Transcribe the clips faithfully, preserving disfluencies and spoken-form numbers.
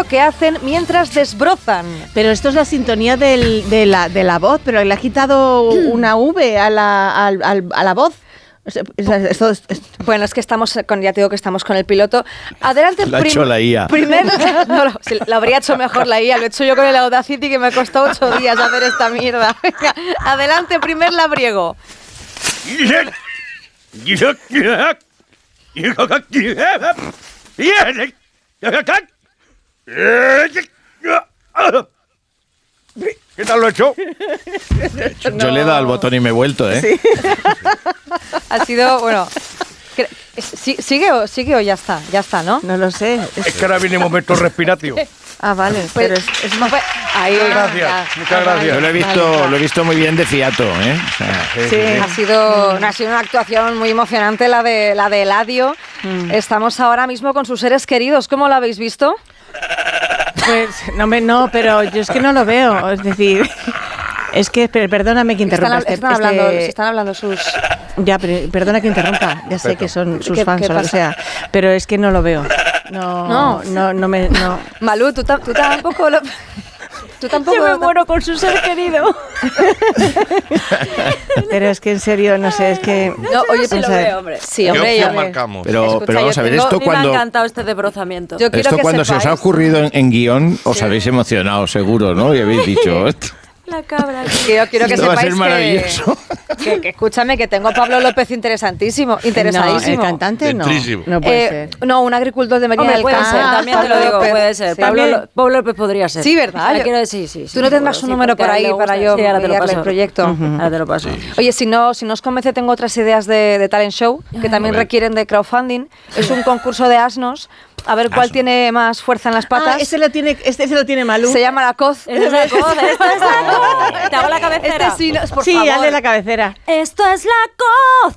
que hacen mientras desbrozan. Pero esto es la sintonía del, de, la, de la voz, pero le ha quitado una V a la, a, a, a la voz. Esto, esto, esto. Bueno, es que estamos con, ya te digo que estamos con el piloto. Adelante, lo ha hecho la I A. Primer, no, lo, sí, lo habría hecho mejor la I A, lo he hecho yo con el Audacity que me costó ocho días hacer esta mierda. Venga, adelante, primer labriego. ¿Qué tal lo he hecho? Yo no. le he dado al botón y me he vuelto, ¿eh? Sí. Ha sido, bueno... ¿Sigue o, ¿Sigue o ya está? Ya está, ¿no? No lo sé. Es, es que ahora viene momento respiratio. Ah, vale. Pues, pero es, es más... Ahí, muchas gracias, ya. muchas gracias. Yo lo he visto, vale, lo he visto muy bien de fiato, ¿eh? O sea, sí, sí, sí. Ha sido, ha sido una actuación muy emocionante la de la de Eladio. Mm. Estamos ahora mismo con sus seres queridos. ¿Cómo lo habéis visto? Pues no, me, no, pero yo es que no lo veo. Es decir, es que, perdóname que interrumpa. Están, están, este, hablando, este, están hablando sus... Ya, pero, perdona que interrumpa. Ya sé que son sus ¿Qué, fans qué o lo que sea. Pero es que no lo veo. No, no, no, no me... No. Malú, tú, tú tampoco lo... Tú tampoco... Yo me muero con su ser querido. Pero es que en serio, no sé, es que... No, oye, sí lo veo, hombre. Sí, hombre, yo hombre. marcamos. Pero, Escucha, pero vamos a ver, esto cuando... Me ha encantado este desbrozamiento. Yo esto cuando sepáis. se os ha ocurrido en, en guión, os sí. habéis emocionado, seguro, ¿no? Y habéis dicho... La cabra. Quiero, quiero que esto sepáis va a ser maravilloso. Que, que, que, escúchame, que tengo a Pablo López interesantísimo, interesadísimo. No, el cantante no. No puede eh, ser. No, un agricultor de Medina Hombre, del puede Campo. ser, también te lo digo, López. puede ser. Sí. Pablo, Pablo López podría ser. Sí, ¿verdad? Yo, quiero decir, sí, sí. Tú no tendrás un número por ahí para yo sí, ahora te lo paso. El proyecto. Uh-huh. Ahora te lo paso. Sí. Oye, si no, si no os convence, tengo otras ideas de, de talent show que también requieren de crowdfunding. Es un concurso de asnos. A ver cuál Asno. tiene más fuerza en las patas. Ah, ese lo tiene, este, ese lo tiene Malú. Se llama la coz. Esta es la coz. Esta es la coz. Te hago la cabecera. Este sí, no, por sí, favor. hazle la cabecera. Esto es la coz.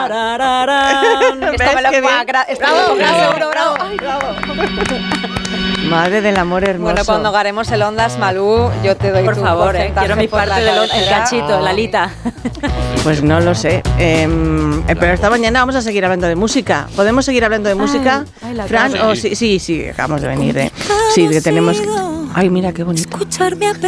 Esto me lo paga. Bravo, bravo, bravo. Ay, bravo. Madre del amor hermoso. Bueno, cuando ganemos el Ondas, Malú, yo te doy por tu favor, eh, quiero mi parte del Ondas, el cachito, oh. la alita. Pues no lo sé. Eh, pero esta mañana vamos a seguir hablando de música. ¿Podemos seguir hablando de música? Ay, ay, Fran, oh, sí, sí, sí, acabamos de venir. Eh. Sí, que tenemos. Ay, mira qué bonito. Escucharme